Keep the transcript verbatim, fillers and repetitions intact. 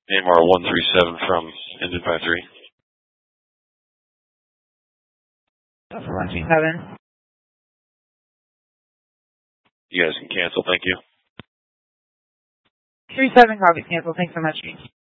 A M R one three seven from Engine five three. For one three seven. You guys can cancel, thank you. three seven, copy, cancel, thanks so much.